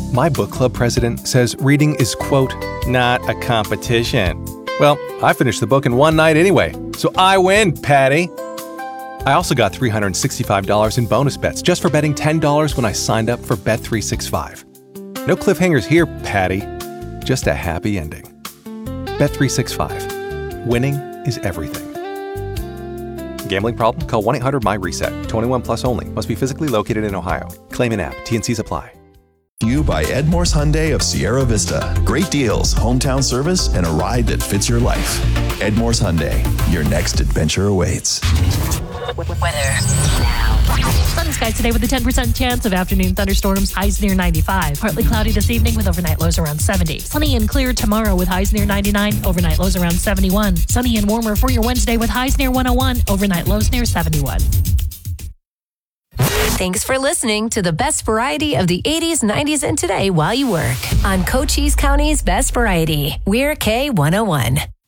My book club president says reading is, quote, not a competition. Well, I finished the book in one night anyway, so I win, Patty. I also got $365 in bonus bets just for betting $10 when I signed up for Bet365. No cliffhangers here, Patty. Just a happy ending. Bet365. Winning is everything. Gambling problem? Call 1-800-MY-RESET. 21 plus only. Must be physically located in Ohio. Claim in app. T&Cs apply. You by Ed Morse Hyundai of Sierra Vista. Great deals, hometown service, and a ride that fits your life. Ed Morse Hyundai. Your next adventure awaits. Weather now. Sunny skies today with a 10% chance of afternoon thunderstorms, highs near 95. Partly cloudy this evening with overnight lows around 70. Sunny and clear tomorrow with highs near 99, overnight lows around 71. Sunny and warmer for your Wednesday with highs near 101, overnight lows near 71. Thanks for listening to the best variety of the 80s, 90s, and today while you work on Cochise County's Best Variety. We're K101.